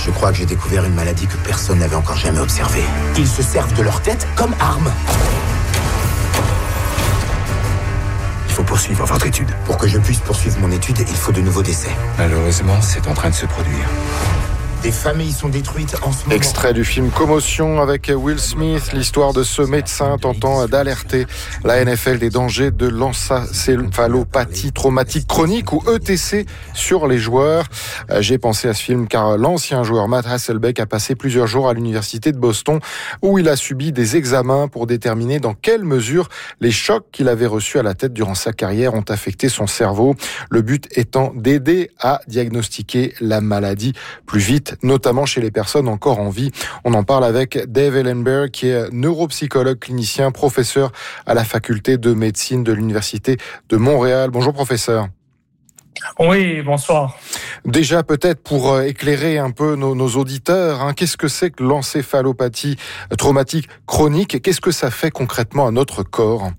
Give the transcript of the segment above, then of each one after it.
Je crois que j'ai découvert une maladie que personne n'avait encore jamais observée. Ils se servent de leur tête comme arme. Il faut poursuivre votre étude. Pour que je puisse poursuivre mon étude, il faut de nouveaux décès. Malheureusement, c'est en train de se produire. Des familles sont détruites en ce moment. Extrait du film Commotion avec Will Smith, l'histoire de ce médecin tentant d'alerter la NFL des dangers de l'encéphalopathie traumatique chronique ou ETC sur les joueurs. J'ai pensé à ce film car l'ancien joueur Matt Hasselbeck a passé plusieurs jours à l'université de Boston où il a subi des examens pour déterminer dans quelle mesure les chocs qu'il avait reçus à la tête durant sa carrière ont affecté son cerveau. Le but étant d'aider à diagnostiquer la maladie plus vite, notamment chez les personnes encore en vie. On en parle avec Dave Ellenberg, qui est neuropsychologue clinicien, professeur à la faculté de médecine de l'Université de Montréal. Bonjour professeur. Oui, bonsoir. Déjà, peut-être pour éclairer un peu nos auditeurs, qu'est-ce que c'est que l'encéphalopathie traumatique chronique? Qu'est-ce que ça fait concrètement à notre corps?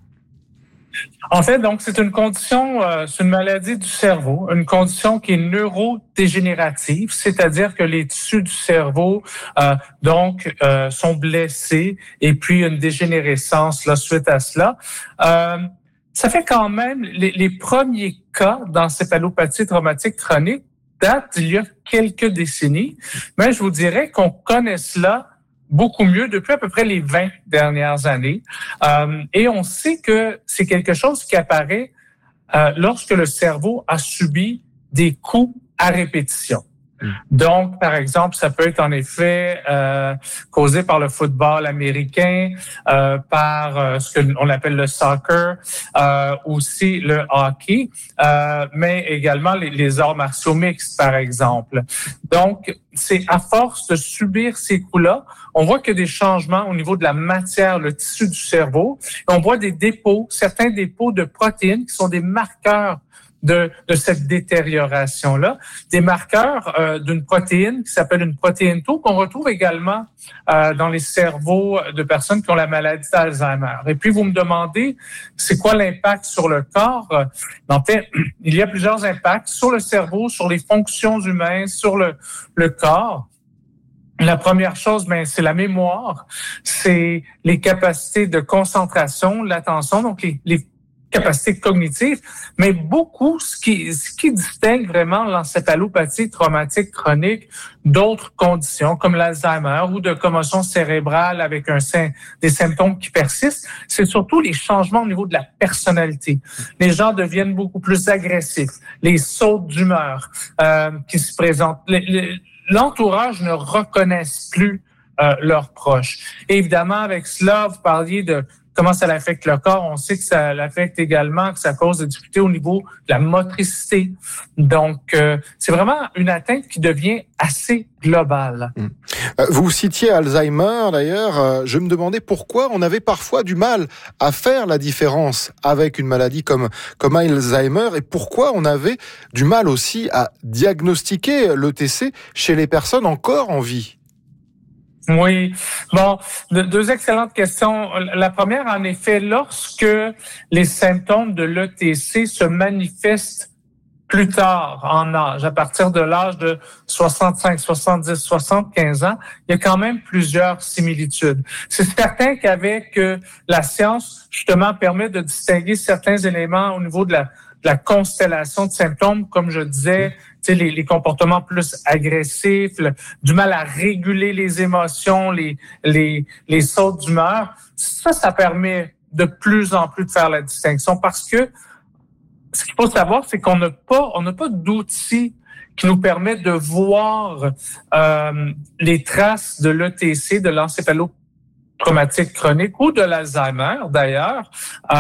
En fait, donc, c'est une condition, c'est une maladie du cerveau, une condition qui est neurodégénérative, c'est-à-dire que les tissus du cerveau, sont blessés et puis une dégénérescence là, suite à cela. Ça fait quand même les premiers cas d'encéphalopathie traumatique chronique datent d'il y a quelques décennies, mais je vous dirais qu'on connaît cela beaucoup mieux depuis à peu près les 20 dernières années. Et on sait que c'est quelque chose qui apparaît lorsque le cerveau a subi des coups à répétition. Donc, par exemple, ça peut être en effet causé par le football américain, par ce que on appelle le soccer, aussi le hockey, mais également les arts martiaux mixtes, par exemple. Donc, c'est à force de subir ces coups-là, on voit qu'il y a des changements au niveau de la matière, le tissu du cerveau. Et on voit des dépôts, certains dépôts de protéines qui sont des marqueurs de cette détérioration-là, des marqueurs d'une protéine qui s'appelle une protéine tau qu'on retrouve également dans les cerveaux de personnes qui ont la maladie d'Alzheimer. Et puis, vous me demandez, c'est quoi l'impact sur le corps? En fait, il y a plusieurs impacts sur le cerveau, sur les fonctions humaines, sur le corps. La première chose, c'est la mémoire, c'est les capacités de concentration, l'attention, donc les capacités cognitives, mais beaucoup, ce qui distingue vraiment l'encéphalopathie traumatique chronique d'autres conditions, comme l'Alzheimer ou de commotion cérébrale avec des symptômes qui persistent, c'est surtout les changements au niveau de la personnalité. Les gens deviennent beaucoup plus agressifs, les sautes d'humeur qui se présentent. L'entourage ne reconnaisse plus leurs proches. Et évidemment, avec cela, vous parliez de comment ça l'affecte le corps. On sait que ça l'affecte également, que ça cause des difficultés au niveau de la motricité. Donc, c'est vraiment une atteinte qui devient assez globale. Vous citiez Alzheimer, d'ailleurs. Je me demandais pourquoi on avait parfois du mal à faire la différence avec une maladie comme Alzheimer et pourquoi on avait du mal aussi à diagnostiquer l'ETC chez les personnes encore en vie. Oui. Bon, deux excellentes questions. La première, en effet, lorsque les symptômes de l'ETC se manifestent plus tard en âge, à partir de l'âge de 65, 70, 75 ans, il y a quand même plusieurs similitudes. C'est certain qu'avec la science, justement, permet de distinguer certains éléments au niveau de la constellation de symptômes, comme je disais, les comportements plus agressifs, du mal à réguler les émotions, les sautes d'humeur. Ça permet de plus en plus de faire la distinction parce que ce qu'il faut savoir, c'est qu'on n'a pas d'outils qui nous permettent de voir les traces de l'ETC, de l'encéphalotraumatique chronique ou de l'Alzheimer d'ailleurs,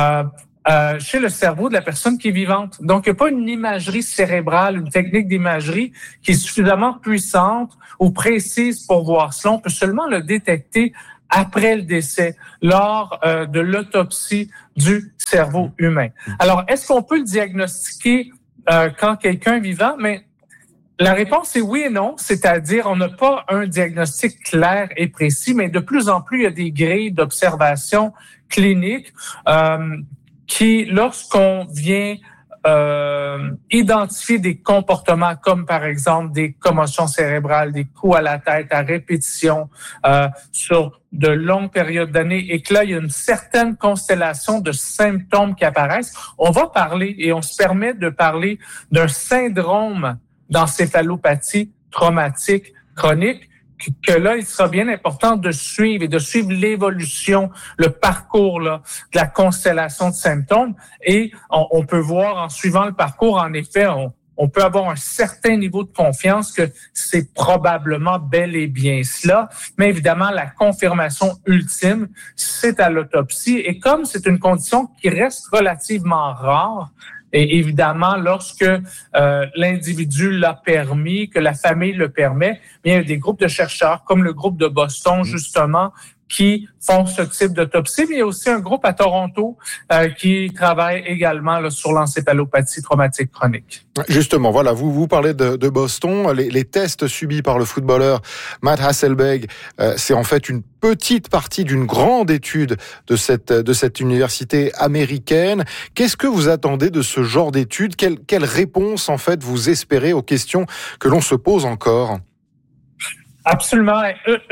chez le cerveau de la personne qui est vivante. Donc, il n'y a pas une imagerie cérébrale, une technique d'imagerie qui est suffisamment puissante ou précise pour voir cela. On peut seulement le détecter après le décès, lors de l'autopsie du cerveau humain. Alors, est-ce qu'on peut le diagnostiquer quand quelqu'un est vivant? Mais la réponse est oui et non, c'est-à-dire on n'a pas un diagnostic clair et précis, mais de plus en plus, il y a des grilles d'observation clinique qui, lorsqu'on vient identifier des comportements comme par exemple des commotions cérébrales, des coups à la tête à répétition sur de longues périodes d'années et que là, il y a une certaine constellation de symptômes qui apparaissent, on va parler et on se permet de parler d'un syndrome d'encéphalopathie traumatique chronique que là, il sera bien important de suivre et de suivre l'évolution, le parcours là, de la constellation de symptômes. Et on peut voir en suivant le parcours, en effet, on peut avoir un certain niveau de confiance que c'est probablement bel et bien cela. Mais évidemment, la confirmation ultime, c'est à l'autopsie. Et comme c'est une condition qui reste relativement rare, et évidemment, lorsque l'individu l'a permis, que la famille le permet, bien, il y a des groupes de chercheurs, comme le groupe de Boston, justement, qui font ce type d'autopsie. Mais il y a aussi un groupe à Toronto qui travaille également là, sur l'encéphalopathie traumatique chronique. Justement, voilà, vous parlez de Boston. Les tests subis par le footballeur Matt Hasselbeck, c'est en fait une petite partie d'une grande étude de cette université américaine. Qu'est-ce que vous attendez de ce genre d'étude ? Quelle réponse, en fait, vous espérez aux questions que l'on se pose encore ? Absolument.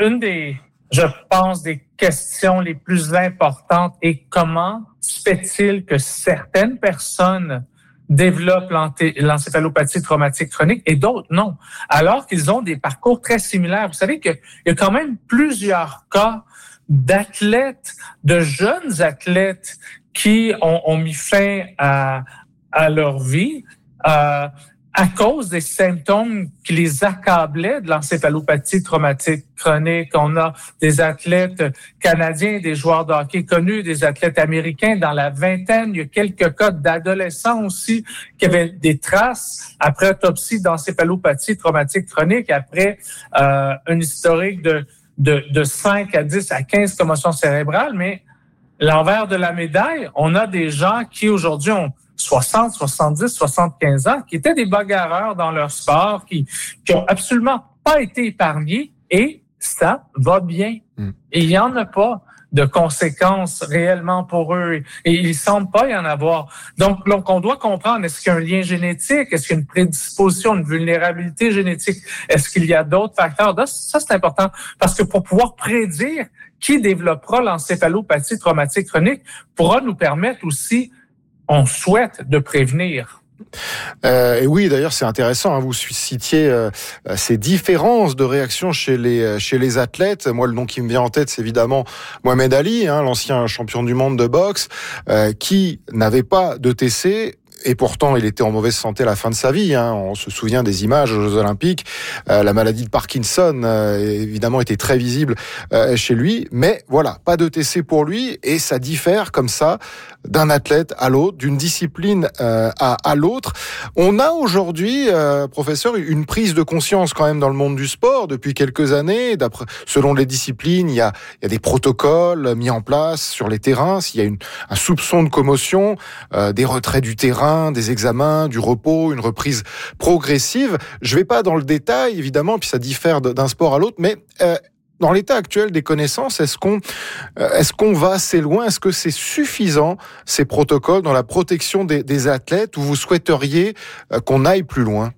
Je pense, des questions les plus importantes est comment se fait-il que certaines personnes développent l'encéphalopathie traumatique chronique et d'autres non, alors qu'ils ont des parcours très similaires. Vous savez qu'il y a quand même plusieurs cas d'athlètes, de jeunes athlètes qui ont mis fin à leur vie à cause des symptômes qui les accablaient de l'encéphalopathie traumatique chronique. On a des athlètes canadiens, des joueurs de hockey connus, des athlètes américains dans la vingtaine. Il y a quelques cas d'adolescents aussi qui avaient des traces après autopsie d'encéphalopathie traumatique chronique, après un historique de 5 à 10 à 15 commotions cérébrales. Mais l'envers de la médaille, on a des gens qui aujourd'hui ont 60, 70, 75 ans, qui étaient des bagarreurs dans leur sport, qui ont absolument pas été épargnés et ça va bien. Et il n'y en a pas de conséquences réellement pour eux et il semble pas y en avoir. Donc, on doit comprendre, est-ce qu'il y a un lien génétique? Est-ce qu'il y a une prédisposition, une vulnérabilité génétique? Est-ce qu'il y a d'autres facteurs? Ça, c'est important parce que pour pouvoir prédire qui développera l'encéphalopathie traumatique chronique pourra nous permettre aussi, on souhaite, de prévenir. Et oui, d'ailleurs, c'est intéressant. Vous citiez ces différences de réaction chez les athlètes. Moi, le nom qui me vient en tête, c'est évidemment Mohamed Ali, l'ancien champion du monde de boxe, qui n'avait pas de TC. Et pourtant, il était en mauvaise santé à la fin de sa vie. On se souvient des images aux Jeux Olympiques. La maladie de Parkinson, évidemment, était très visible chez lui. Mais voilà, pas de TC pour lui. Et ça diffère comme ça d'un athlète à l'autre, d'une discipline à l'autre. On a aujourd'hui, professeur, une prise de conscience quand même dans le monde du sport depuis quelques années. Selon les disciplines, il y a des protocoles mis en place sur les terrains. S'il y a un soupçon de commotion, des retraits du terrain, des examens, du repos, une reprise progressive. Je vais pas dans le détail, évidemment, puis ça diffère d'un sport à l'autre, mais dans l'état actuel des connaissances, est-ce qu'on va assez loin? Est-ce que c'est suffisant, ces protocoles, dans la protection des athlètes, ou vous souhaiteriez qu'on aille plus loin?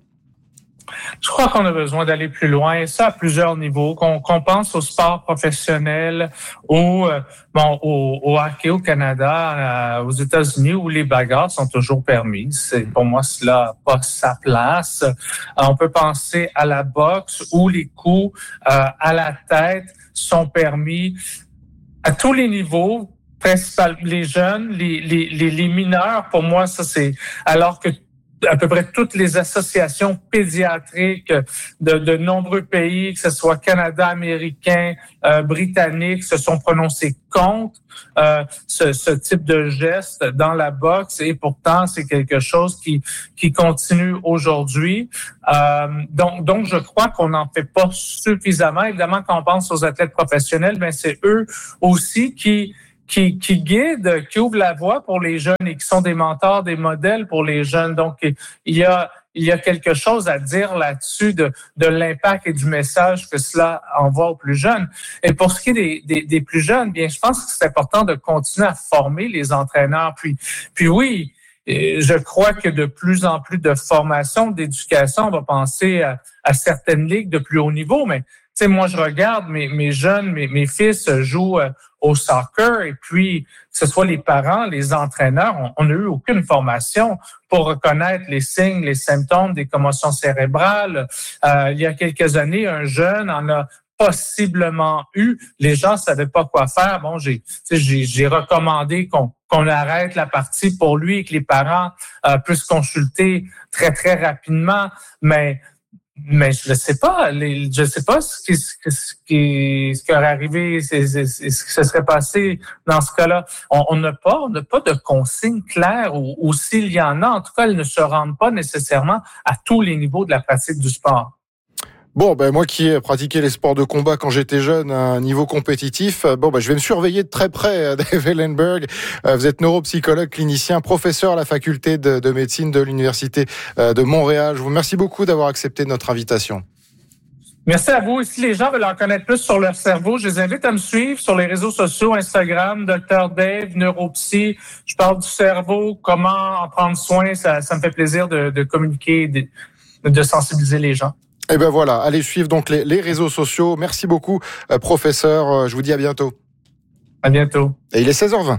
Je crois qu'on a besoin d'aller plus loin, et ça à plusieurs niveaux. Qu'on pense au sport professionnel, au hockey au Canada, aux États-Unis, où les bagarres sont toujours permises. Pour moi, cela n'a pas sa place. On peut penser à la boxe, où les coups à la tête sont permis à tous les niveaux. Principalement les jeunes, les mineurs. Pour moi, ça c'est alors que à peu près toutes les associations pédiatriques de nombreux pays, que ce soit Canada, américain, britannique, se sont prononcés contre ce type de geste dans la boxe, et pourtant c'est quelque chose qui continue aujourd'hui. Donc je crois qu'on n'en fait pas suffisamment. Évidemment, quand on pense aux athlètes professionnels, ben c'est eux aussi qui guident, qui ouvrent la voie pour les jeunes et qui sont des mentors, des modèles pour les jeunes. Donc, il y a quelque chose à dire là-dessus de l'impact et du message que cela envoie aux plus jeunes. Et pour ce qui est des plus jeunes, bien, je pense que c'est important de continuer à former les entraîneurs. Puis oui, je crois que de plus en plus de formation, d'éducation, on va penser à certaines ligues de plus haut niveau, mais tu sais, moi, je regarde mes jeunes, mes fils jouent au soccer et puis, que ce soit les parents, les entraîneurs, on n'a eu aucune formation pour reconnaître les signes, les symptômes des commotions cérébrales. Il y a quelques années, un jeune en a possiblement eu. Les gens savaient pas quoi faire. Bon, j'ai recommandé qu'on arrête la partie pour lui et que les parents puissent consulter très, très rapidement, mais je sais pas, ce qui aurait arrivé, ce qui se serait passé dans ce cas-là. On n'a pas de consignes claires ou s'il y en a, en tout cas, elles ne se rendent pas nécessairement à tous les niveaux de la pratique du sport. Bon, moi qui ai pratiqué les sports de combat quand j'étais jeune à un niveau compétitif, je vais me surveiller de très près, Dave Ellenberg. Vous êtes neuropsychologue, clinicien, professeur à la faculté de médecine de l'Université de Montréal. Je vous remercie beaucoup d'avoir accepté notre invitation. Merci à vous. Et si les gens veulent en connaître plus sur leur cerveau, je les invite à me suivre sur les réseaux sociaux, Instagram, Dr Dave, Neuropsy. Je parle du cerveau, comment en prendre soin. Ça me fait plaisir de communiquer, de sensibiliser les gens. Et voilà, allez suivre donc les réseaux sociaux. Merci beaucoup, professeur. Je vous dis à bientôt. À bientôt. Et il est 16h20.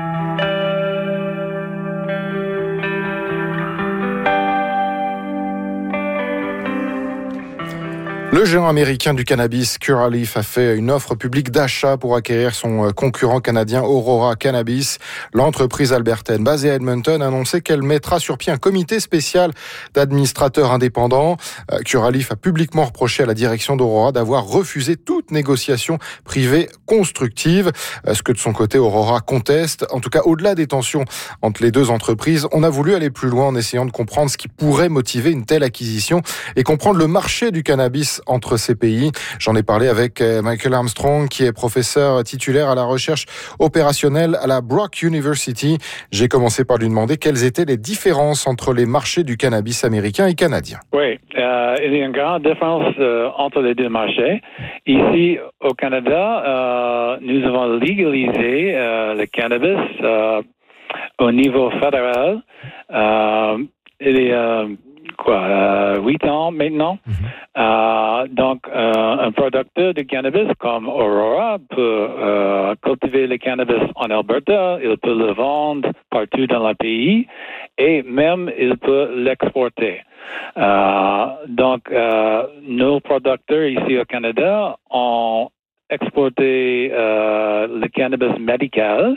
Le géant américain du cannabis, Curaleaf, a fait une offre publique d'achat pour acquérir son concurrent canadien Aurora Cannabis. L'entreprise albertaine basée à Edmonton a annoncé qu'elle mettra sur pied un comité spécial d'administrateurs indépendants. Curaleaf a publiquement reproché à la direction d'Aurora d'avoir refusé toute négociation privée constructive, ce que de son côté Aurora conteste. En tout cas, au-delà des tensions entre les deux entreprises, on a voulu aller plus loin en essayant de comprendre ce qui pourrait motiver une telle acquisition et comprendre le marché du cannabis entre ces pays. J'en ai parlé avec Michael Armstrong, qui est professeur titulaire à la recherche opérationnelle à la Brock University. J'ai commencé par lui demander quelles étaient les différences entre les marchés du cannabis américain et canadien. Oui, il y a une grande différence entre les deux marchés. Ici, au Canada, nous avons légalisé le cannabis au niveau fédéral. Il y a 8 ans maintenant. Donc, un producteur de cannabis comme Aurora peut cultiver le cannabis en Alberta, il peut le vendre partout dans le pays et même il peut l'exporter. Donc, nos producteurs ici au Canada ont exporté le cannabis médical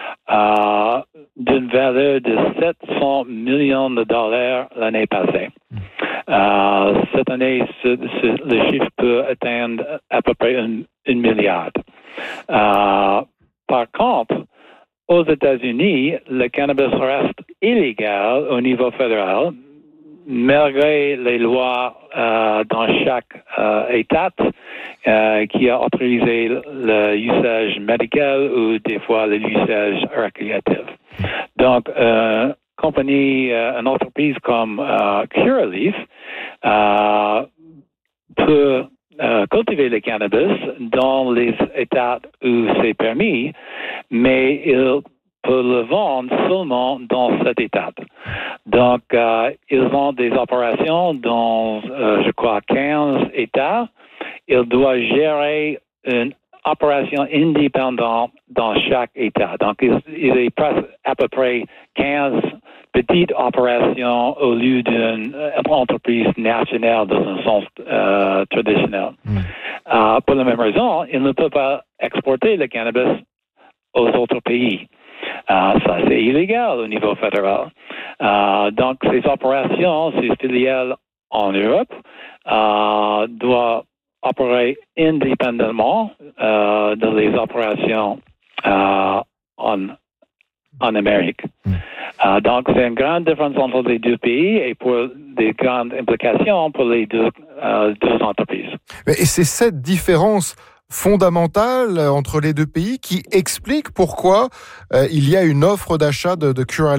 d'une valeur de 700 millions de dollars l'année passée. Cette année, le chiffre peut atteindre à peu près 1 milliard. Par contre, aux États-Unis, le cannabis reste illégal au niveau fédéral, malgré les lois dans chaque État qui a autorisé le usage médical ou des fois l'usage récréatif. Donc, une entreprise comme Curaleaf peut cultiver le cannabis dans les États où c'est permis, mais il peut le vendre seulement dans cet État. Donc, ils ont des opérations dans, je crois, 15 États. Il doit gérer une opération indépendante dans chaque État. Donc, il est presque à peu près 15 petites opérations au lieu d'une entreprise nationale dans un sens traditionnel. Pour la même raison, il ne peut pas exporter le cannabis aux autres pays. Ça, c'est illégal au niveau fédéral. Donc, ces opérations, ces filiales en Europe doivent opérer indépendamment de les opérations en Amérique. Donc, c'est une grande différence entre les deux pays et pour des grandes implications pour les deux entreprises. Et c'est cette différence fondamentale entre les deux pays qui explique pourquoi il y a une offre d'achat de Curaleaf